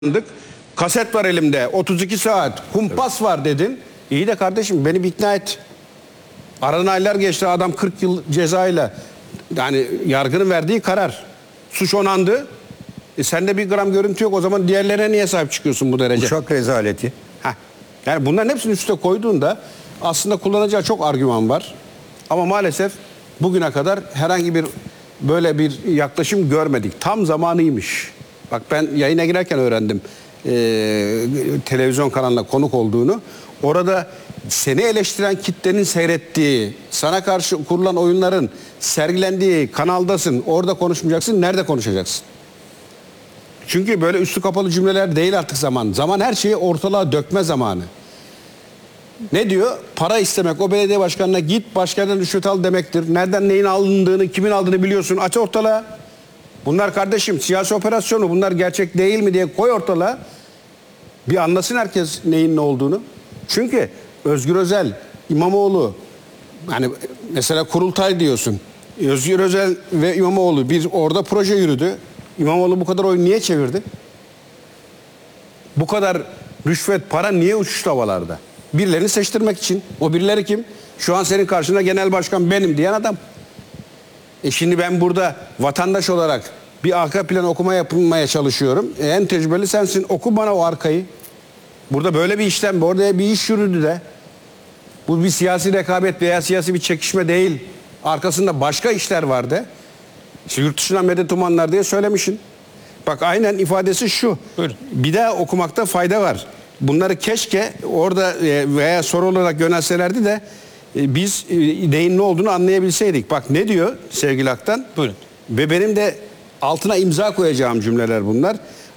Kaset var elimde, 32 saat, kumpas var dedin. İyi de kardeşim beni bir ikna et. Aradan aylar geçti, adam 40 yıl cezayla, yani yargının verdiği karar. Suç onandı. Sende bir gram görüntü yok, o zaman diğerlerine niye sahip çıkıyorsun bu derece? Uçak rezaleti. Heh. Yani bunların hepsini üstüne koyduğunda aslında kullanacağı çok argüman var. Ama maalesef bugüne kadar herhangi bir böyle bir yaklaşım görmedik. Tam zamanıymış. Bak ben yayına girerken öğrendim televizyon kanalına konuk olduğunu. Orada seni eleştiren kitlenin seyrettiği, sana karşı kurulan oyunların sergilendiği kanaldasın. Orada konuşmayacaksın. Nerede konuşacaksın? Çünkü böyle üstü kapalı cümleler değil artık zaman. Zaman her şeyi ortalığa dökme zamanı. Ne diyor? Para istemek. O belediye başkanına git başkandan rüşvet al demektir. Nereden neyin alındığını, kimin aldığını biliyorsun. Aç ortalığa. Bunlar kardeşim siyasi operasyonu. Bunlar gerçek değil mi diye koy ortalığa. Bir anlasın herkes neyin ne olduğunu. Çünkü Özgür Özel, İmamoğlu, hani mesela kurultay diyorsun. Özgür Özel ve İmamoğlu bir orada proje yürüdü. İmamoğlu bu kadar oyun niye çevirdi? Bu kadar rüşvet, para niye uçuştu havalarda? Birilerini seçtirmek için. O birileri kim? Şu an senin karşında genel başkan benim diyen adam. Şimdi ben burada vatandaş olarak bir arka plan okuma yapmaya çalışıyorum. En tecrübeli sensin. Oku bana o arkayı. Burada böyle bir işlem, orada bir iş yürüdü de. Bu bir siyasi rekabet veya siyasi bir çekişme değil. Arkasında başka işler vardı. İşte yurt dışından medet umanlar diye söylemişsin. Bak aynen ifadesi şu. Buyurun. Bir daha okumakta fayda var. Bunları keşke orada veya soru olarak yönelselerdi de biz neyin ne olduğunu anlayabilseydik. Bak ne diyor sevgili Aktan? Buyurun. Ve benim de altına imza koyacağım cümleler bunlar.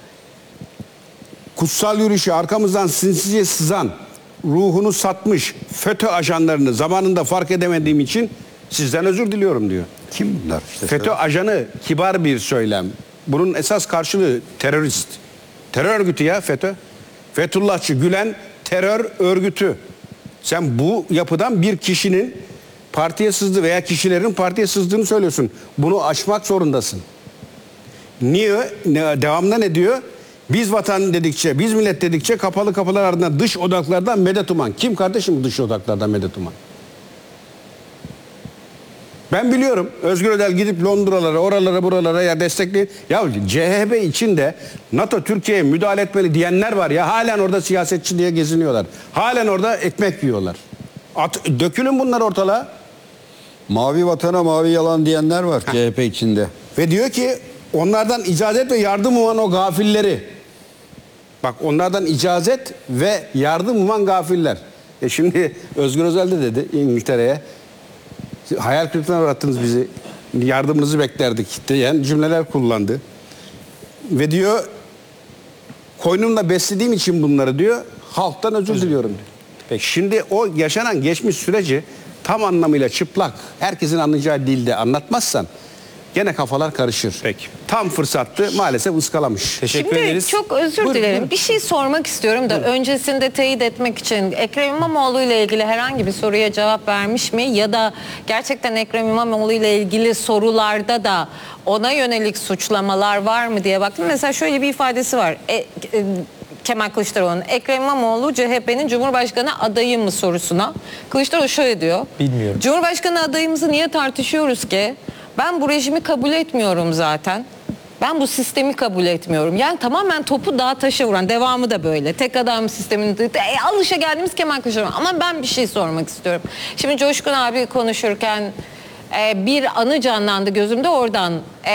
Kutsal yürüyüşü arkamızdan sinsice sızan, ruhunu satmış FETÖ ajanlarını zamanında fark edemediğim için sizden özür diliyorum diyor. Kim bunlar? İşte FETÖ ajanı kibar bir söylem. Bunun esas karşılığı terörist. Terör örgütü ya FETÖ. Fethullahçı Gülen terör örgütü. Sen bu yapıdan bir kişinin partiye sızdığı veya kişilerin partiye sızdığını söylüyorsun. Bunu aşmak zorundasın. Niye? Devamında ne diyor? Biz vatan dedikçe, biz millet dedikçe kapalı kapılar ardından dış odaklardan medet uman. Kim kardeşim dış odaklardan medet uman? Ben biliyorum Özgür Özel gidip Londralara, oralara, buralara ya destekleyin. Ya CHP içinde NATO Türkiye'ye müdahale etmeli diyenler var ya. Halen orada siyasetçi diye geziniyorlar. Halen orada ekmek yiyorlar. Dökülün bunlar ortalığa. Mavi vatana mavi yalan diyenler var CHP içinde. Ve diyor ki onlardan icazet ve yardım uman o gafilleri. Bak onlardan icazet ve yardım uman gafiller. Şimdi Özgür Özel de dedi İngiltere'ye. Hayal kırıklığına uğrattınız bizi. Yardımınızı beklerdik diyen cümleler kullandı. Ve diyor koynumla beslediğim için bunları diyor halktan özür diliyorum diyor. Peki. Şimdi o yaşanan geçmiş süreci tam anlamıyla çıplak herkesin anlayacağı dilde anlatmazsan gene kafalar karışır. Peki. Tam fırsattı maalesef ıskalamış. Teşekkür Şimdi ederiz. çok özür Buyurun, dilerim. buyurun. Bir şey sormak istiyorum da öncesinde teyit etmek için Ekrem İmamoğlu ile ilgili herhangi bir soruya cevap vermiş mi? Ya da gerçekten Ekrem İmamoğlu ile ilgili sorularda da ona yönelik suçlamalar var mı diye baktım. Mesela şöyle bir ifadesi var. Kemal Kılıçdaroğlu'nun Ekrem İmamoğlu CHP'nin Cumhurbaşkanı adayı mı sorusuna. Kılıçdaroğlu şöyle diyor. Bilmiyorum. Cumhurbaşkanı adayımızı niye tartışıyoruz ki? Ben bu rejimi kabul etmiyorum zaten. Ben bu sistemi kabul etmiyorum. Yani tamamen topu dağa taşa vuran, devamı da böyle. Tek adam sistemini alışa geldiğimiz Kemal Kılıçdaroğlu. Ama ben bir şey sormak istiyorum. Şimdi Coşkun abi konuşurken bir anı canlandı gözümde oradan.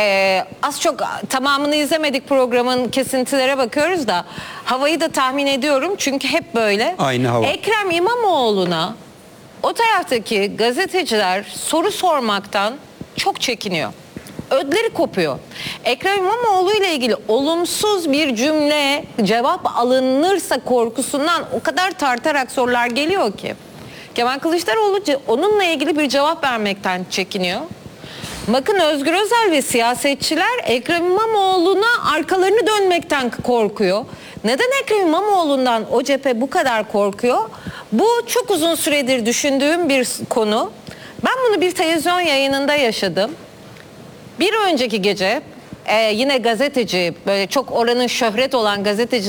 Az çok tamamını izlemedik programın, kesintilere bakıyoruz da havayı da tahmin ediyorum çünkü hep böyle. Aynı hava. Ekrem İmamoğlu'na o taraftaki gazeteciler soru sormaktan çok çekiniyor. Ödleri kopuyor. Ekrem İmamoğlu ile ilgili olumsuz bir cümle cevap alınırsa korkusundan o kadar tartarak sorular geliyor ki. Kemal Kılıçdaroğlu onunla ilgili bir cevap vermekten çekiniyor. Bakın Özgür Özel ve siyasetçiler Ekrem İmamoğlu'na arkalarını dönmekten korkuyor. Neden Ekrem İmamoğlu'ndan o cephe bu kadar korkuyor? Bu çok uzun süredir düşündüğüm bir konu. Ben bunu bir televizyon yayınında yaşadım. Bir önceki gece yine gazeteci, böyle çok oranın şöhret olan gazeteci